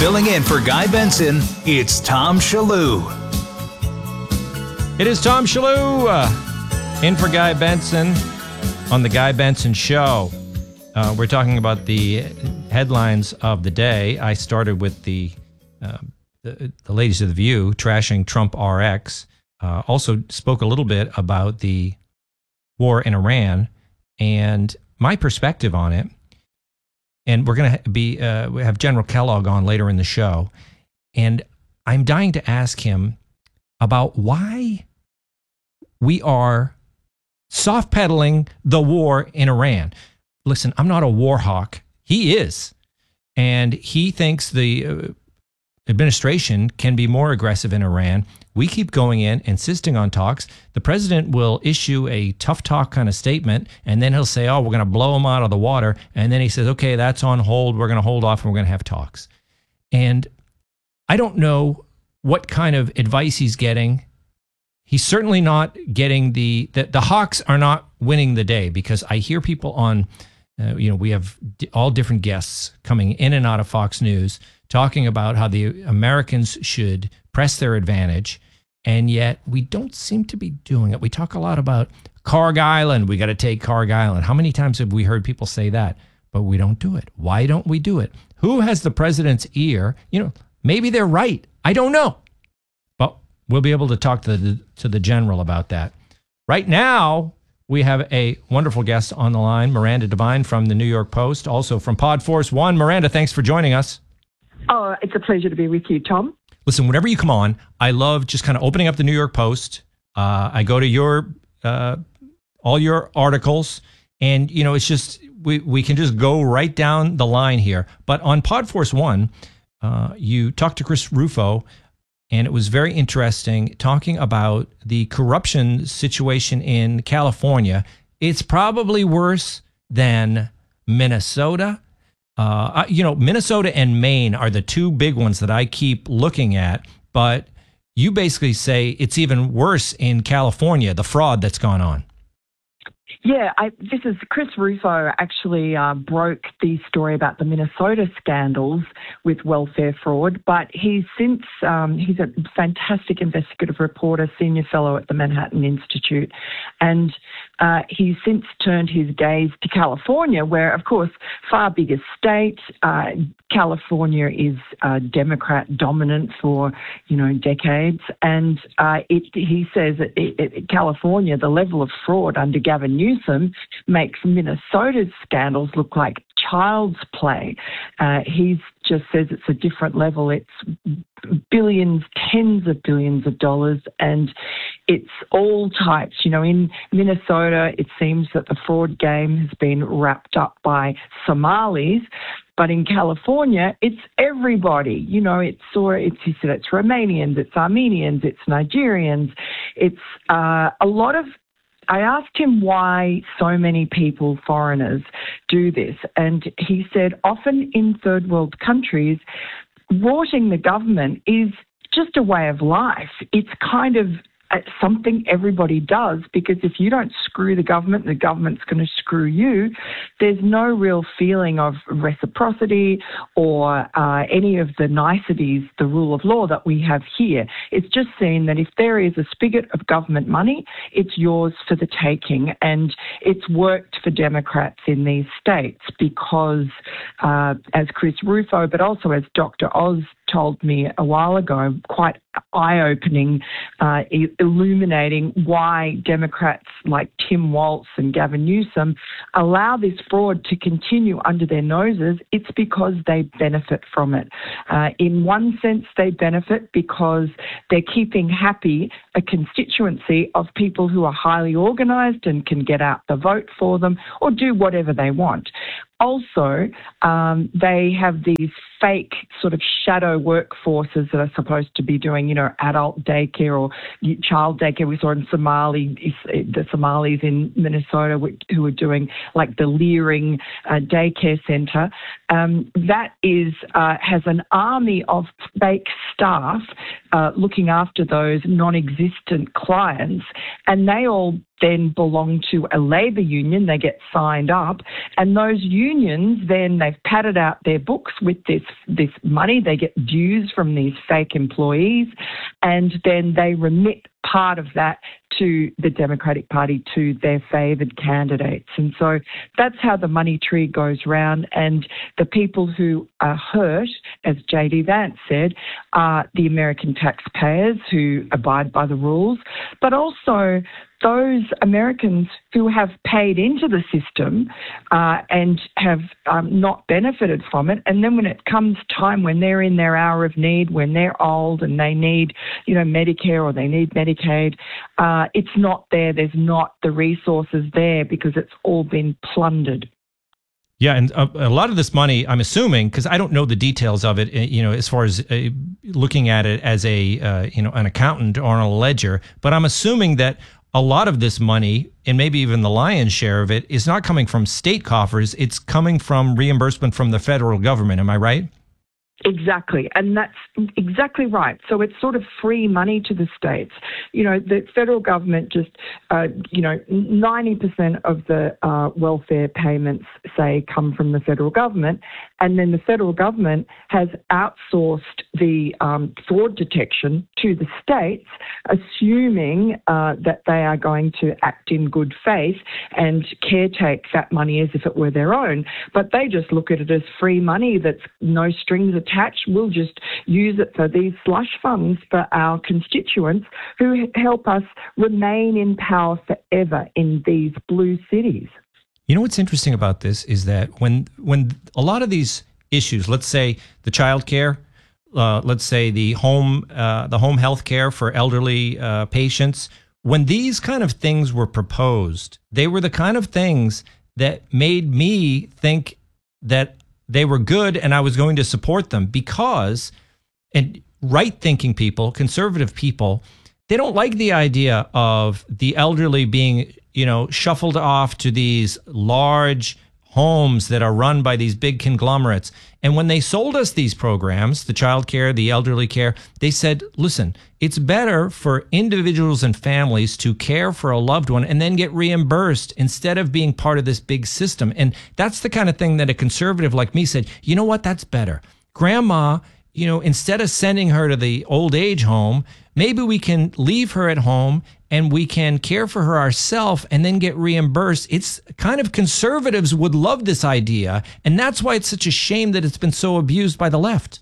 Filling in for Guy Benson, it's Tom Shillue. It is Tom Shillue, in for Guy Benson on the Guy Benson Show. We're talking about the headlines of the day. I started with the ladies of The View trashing Trump RX. Also spoke a little bit about the war in Iran and my perspective on it. And we're going to we have General Kellogg on later in the show. And I'm dying to ask him about why we are soft pedaling the war in Iran. Listen, I'm not a war hawk. He is. And he thinks the administration can be more aggressive in Iran. We keep going in, insisting on talks. The president will issue a tough talk kind of statement, and then he'll say, oh, we're going to blow him out of the water. And then he says, okay, that's on hold. We're going to hold off and we're going to have talks. And I don't know what kind of advice he's getting. He's certainly not getting the hawks are not winning the day, because I hear people on, we have all different guests coming in and out of Fox News talking about how the Americans should press their advantage, and yet we don't seem to be doing it. We talk a lot about Carg Island. We got to take Carg Island. How many times have we heard people say that? But we don't do it. Why don't we do it? Who has the president's ear? Maybe they're right. I don't know. But we'll be able to talk to the general about that. Right now, we have a wonderful guest on the line, Miranda Devine from the New York Post, also from Podforce One. Miranda, thanks for joining us. Oh, it's a pleasure to be with you, Tom. Listen, whenever you come on, I love just kind of opening up the New York Post. I go to your all your articles, and it's just we can just go right down the line here. But on Podforce One, you talked to Chris Rufo, and it was very interesting talking about the corruption situation in California. It's probably worse than Minnesota. Minnesota and Maine are the two big ones that I keep looking at, but you basically say it's even worse in California, the fraud that's gone on. Yeah, this is Chris Rufo actually broke the story about the Minnesota scandals with welfare fraud, but he's a fantastic investigative reporter, senior fellow at the Manhattan Institute, and he's since turned his gaze to California, where, of course, far bigger state. California is Democrat dominant for decades, and he says that California, the level of fraud under Gavin Newsom makes Minnesota's scandals look like child's play. He just says it's a different level. It's billions, tens of billions of dollars, and it's all types. In Minnesota, it seems that the fraud game has been wrapped up by Somalis, but in California, it's everybody. He said it's Romanians, it's Armenians, it's Nigerians, it's a lot of. I asked him why so many people, foreigners, do this, and he said often in third world countries, rorting the government is just a way of life. It's kind of something everybody does, because if you don't screw the government's going to screw you. There's no real feeling of reciprocity or any of the niceties, the rule of law that we have here. It's just seen that if there is a spigot of government money, it's yours for the taking. And it's worked for Democrats in these states because, as Chris Rufo, but also as Dr. Oz told me a while ago, quite eye-opening, illuminating why Democrats like Tim Walz and Gavin Newsom allow this fraud to continue under their noses. It's because they benefit from it. In one sense, they benefit because they're keeping happy a constituency of people who are highly organised and can get out the vote for them or do whatever they want. Also, they have these fake sort of shadow workforces that are supposed to be doing, adult daycare or child daycare. We saw in the Somalis in Minnesota who were doing like the Leering daycare centre. That is has an army of fake staff looking after those non-existent clients, and they all then belong to a labour union. They get signed up, and those unions then they've padded out their books with this money. They get dues from these fake employees, and then they remit part of that to the Democratic Party, to their favoured candidates. And so that's how the money tree goes round. And the people who are hurt, as J.D. Vance said, are the American taxpayers who abide by the rules, but also those Americans who have paid into the system and have not benefited from it. And then when it comes time when they're in their hour of need, when they're old and they need, Medicare or they need Medicaid, it's not there. There's not the resources there because it's all been plundered. Yeah, and a lot of this money, I'm assuming, because I don't know the details of it, as far as looking at it as an accountant or on a ledger, but I'm assuming that a lot of this money, and maybe even the lion's share of it, is not coming from state coffers. It's coming from reimbursement from the federal government. Am I right? Exactly. And that's exactly right. So it's sort of free money to the states. The federal government just, 90% of the welfare payments, say, come from the federal government. And then the federal government has outsourced the fraud detection to the states, assuming that they are going to act in good faith and caretake that money as if it were their own. But they just look at it as free money that's no strings attached. We'll just use it for these slush funds for our constituents who help us remain in power forever in these blue cities. You know what's interesting about this is that when a lot of these issues, let's say the child care, let's say the home health care for elderly patients, when these kind of things were proposed, they were the kind of things that made me think that they were good and I was going to support them because, and right-thinking people, conservative people, they don't like the idea of the elderly being, shuffled off to these large homes that are run by these big conglomerates. And when they sold us these programs, the child care, the elderly care, they said, listen, it's better for individuals and families to care for a loved one and then get reimbursed instead of being part of this big system. And that's the kind of thing that a conservative like me said, you know what, that's better. Grandma, instead of sending her to the old age home, maybe we can leave her at home and we can care for her ourselves and then get reimbursed. It's kind of conservatives would love this idea. And that's why it's such a shame that it's been so abused by the left.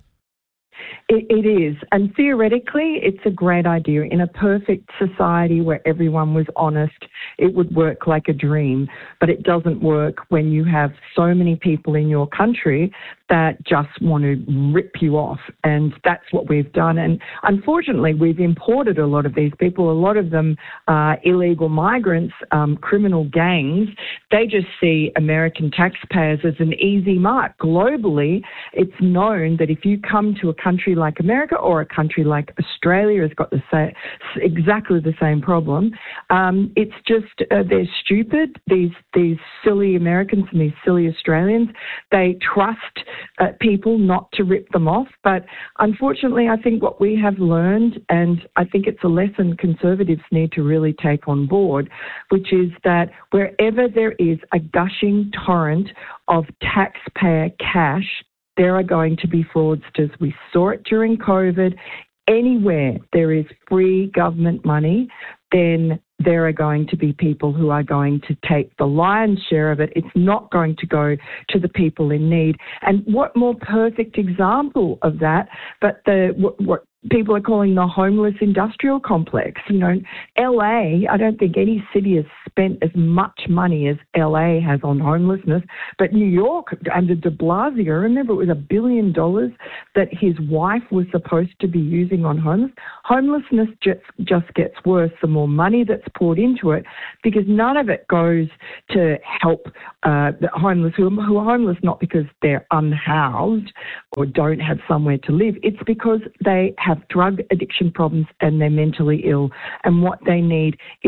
It is. And theoretically, it's a great idea. In a perfect society where everyone was honest, it would work like a dream. But it doesn't work when you have so many people in your country that just want to rip you off. And that's what we've done. And unfortunately, we've imported a lot of these people. A lot of them are illegal migrants, criminal gangs. They just see American taxpayers as an easy mark. Globally, it's known that if you come to a country like America or a country like Australia has got exactly the same problem, it's just they're stupid, these silly Americans and these silly Australians. They trust people not to rip them off. But unfortunately, I think what we have learned, and I think it's a lesson conservatives need to really take on board, which is that wherever there is a gushing torrent of taxpayer cash, there are going to be fraudsters. We saw it during COVID. Anywhere there is free government money, then there are going to be people who are going to take the lion's share of it. It's not going to go to the people in need. And what more perfect example of that, but what people are calling the homeless industrial complex. LA, I don't think any city has spent as much money as LA has on homelessness, but New York under de Blasio, I remember it was $1 billion that his wife was supposed to be using on homelessness just gets worse the more money that's poured into it, because none of it goes to help the homeless who are homeless not because they're unhoused or don't have somewhere to live. It's because they have drug addiction problems and they're mentally ill. And what they need is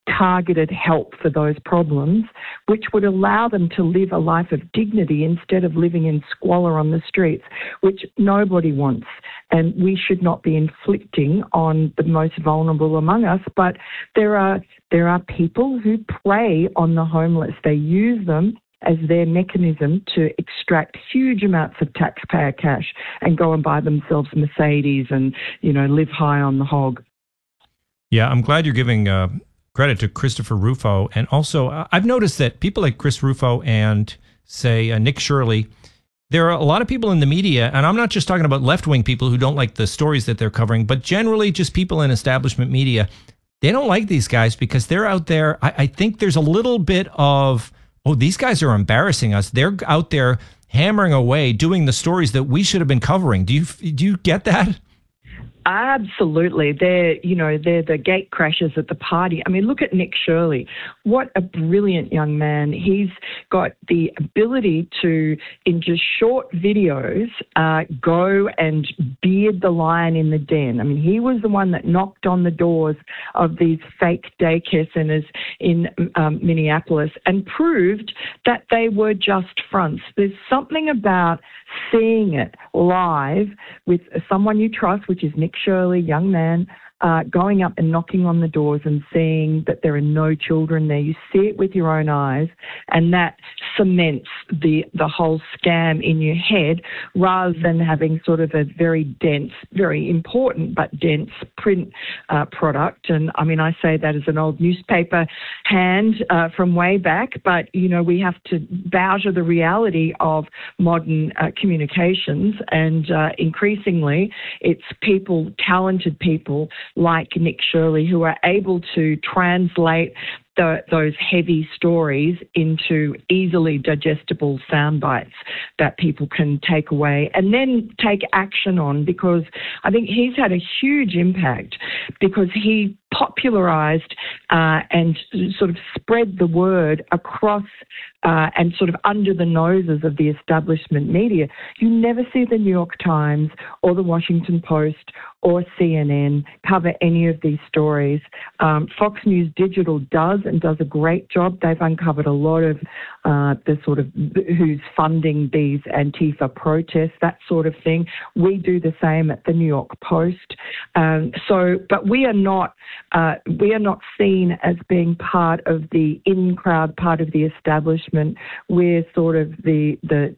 targeted help for those problems, which would allow them to live a life of dignity instead of living in squalor on the streets, which nobody wants. And we should not be inflicting on the most vulnerable among us. But there are people who prey on the homeless. They use them as their mechanism to extract huge amounts of taxpayer cash and go and buy themselves Mercedes and, live high on the hog. Yeah, I'm glad you're giving credit to Christopher Rufo. And also, I've noticed that people like Chris Rufo and, say, Nick Shirley, there are a lot of people in the media, and I'm not just talking about left-wing people who don't like the stories that they're covering, but generally just people in establishment media. They don't like these guys because they're out there. I think there's a little bit of, oh, these guys are embarrassing us. They're out there hammering away, doing the stories that we should have been covering. Do you get that? Absolutely. They're the gate crashers at the party. I mean, look at Nick Shirley. What a brilliant young man. He's got the ability to, in just short videos, go and beard the lion in the den. I mean, he was the one that knocked on the doors of these fake daycare centers in Minneapolis and proved that they were just fronts. There's something about seeing it live with someone you trust, which is Nick Shirley, young man, going up and knocking on the doors and seeing that there are no children there. You see it with your own eyes, and that cements the whole scam in your head, rather than having sort of a very dense, very important but dense print product. And I mean, I say that as an old newspaper hand from way back, but we have to bow to the reality of modern communications, and increasingly it's people, talented people like Nick Shirley, who are able to translate those heavy stories into easily digestible sound bites that people can take away and then take action on, because I think he's had a huge impact because he popularized and sort of spread the word across and sort of under the noses of the establishment media. You never see the New York Times or the Washington Post or CNN cover any of these stories. Fox News Digital does a great job. They've uncovered a lot of the sort of who's funding these Antifa protests, that sort of thing. We do the same at the New York Post. But we are not seen as being part of the in-crowd, part of the establishment. We're sort of the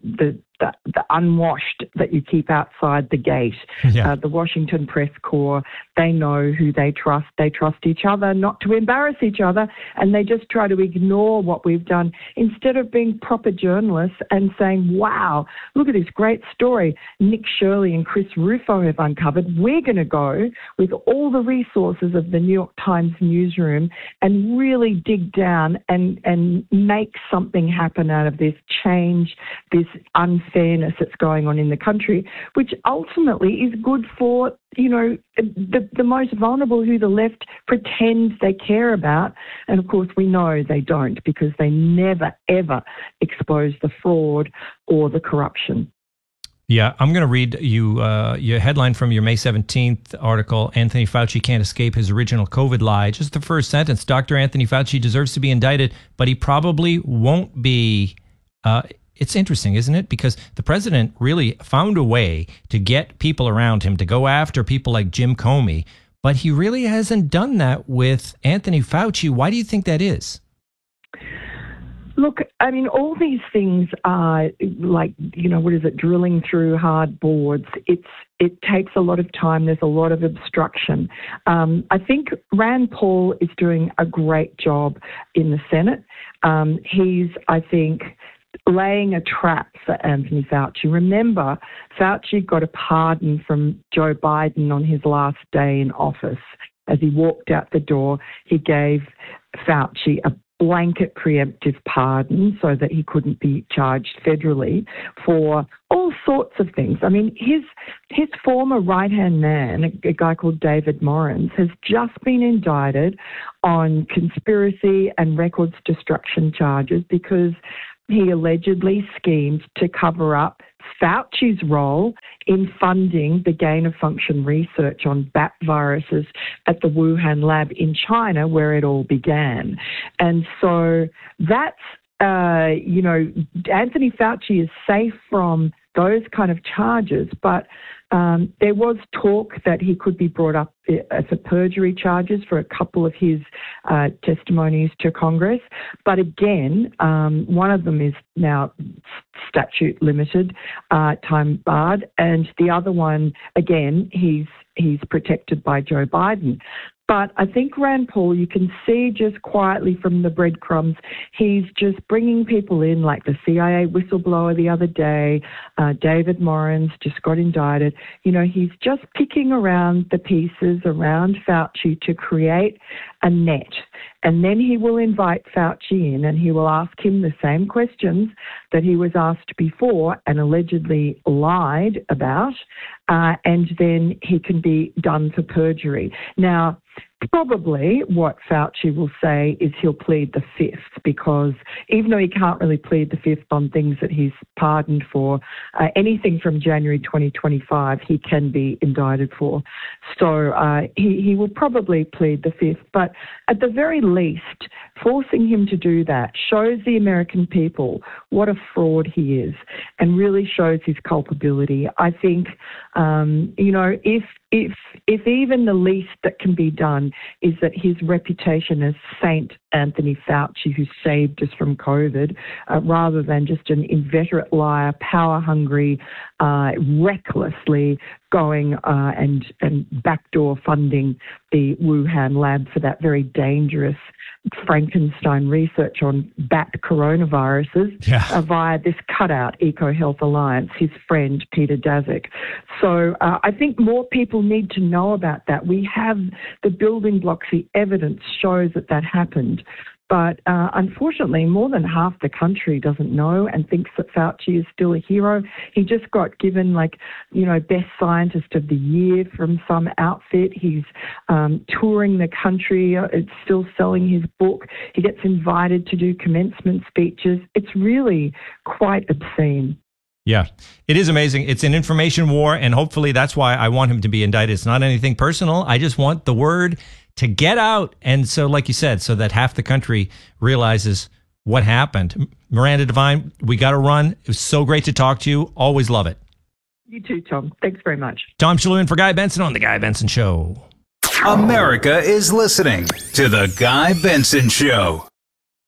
unwashed that you keep outside the gate. Yeah. The Washington Press Corps, they know who they trust. They trust each other not to embarrass each other, and they just try to ignore what we've done instead of being proper journalists and saying, wow, look at this great story Nick Shirley and Chris Rufo have uncovered. We're going to go with all the resources of the New York Times newsroom and really dig down and make something happen out of this, change this unfairness that's going on in the country, which ultimately is good for, the most vulnerable who the left pretends they care about. And of course, we know they don't, because they never, ever expose the fraud or the corruption. Yeah, I'm going to read you your headline from your May 17th article, Anthony Fauci can't escape his original COVID lie. Just the first sentence, Dr. Anthony Fauci deserves to be indicted, but he probably won't be. It's interesting, isn't it? Because the president really found a way to get people around him to go after people like Jim Comey, but he really hasn't done that with Anthony Fauci. Why do you think that is? Look, I mean, all these things are like, drilling through hard boards. It takes a lot of time. There's a lot of obstruction. I think Rand Paul is doing a great job in the Senate. He's, I think, laying a trap for Anthony Fauci. Remember, Fauci got a pardon from Joe Biden on his last day in office. As he walked out the door, he gave Fauci a blanket preemptive pardon so that he couldn't be charged federally for all sorts of things. I mean, his former right-hand man, a guy called David Morans, has just been indicted on conspiracy and records destruction charges because he allegedly schemed to cover up Fauci's role in funding the gain-of-function research on bat viruses at the Wuhan lab in China, where it all began. And so that's, Anthony Fauci is safe from those kind of charges, but there was talk that he could be brought up for perjury charges for a couple of his testimonies to Congress. But again, one of them is now statute limited, time barred, and the other one, again, he's protected by Joe Biden. But I think Rand Paul, you can see just quietly from the breadcrumbs, he's just bringing people in, like the CIA whistleblower the other day, David Morans just got indicted. He's just picking around the pieces around Fauci to create a net. And then he will invite Fauci in and he will ask him the same questions that he was asked before and allegedly lied about, and then he can be done for perjury. Now, probably what Fauci will say is he'll plead the fifth, because even though he can't really plead the fifth on things that he's pardoned for, anything from January 2025 he can be indicted for. So he will probably plead the fifth, but at the very least, forcing him to do that shows the American people what a fraud he is and really shows his culpability. I think, if even the least that can be done is that his reputation as Saint Anthony Fauci, who saved us from COVID, rather than just an inveterate liar, power-hungry, recklessly going and backdoor funding the Wuhan lab for that very dangerous Frankenstein research on bat coronaviruses via this cutout EcoHealth Alliance, his friend Peter Daszak. So I think more people need to know about that. We have the building blocks, the evidence shows that happened. But unfortunately, more than half the country doesn't know and thinks that Fauci is still a hero. He just got given, Best Scientist of the Year from some outfit. He's touring the country. It's still selling his book. He gets invited to do commencement speeches. It's really quite obscene. Yeah, it is amazing. It's an information war, and hopefully that's why I want him to be indicted. It's not anything personal. I just want the word to get out. And so, like you said, so that half the country realizes what happened. Miranda Devine, we got to run. It was so great to talk to you. Always love it. You too, Tom. Thanks very much. Tom Shillue in for Guy Benson on The Guy Benson Show. America is listening to The Guy Benson Show.